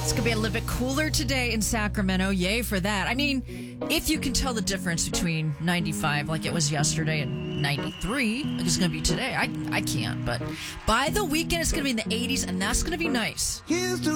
It's going to be a little bit cooler today in Sacramento. Yay for that. I mean, if you can tell the difference between 95 like it was yesterday and 93 like it's going to be today, I can't. But by the weekend, it's going to be in the 80s, and that's going to be nice.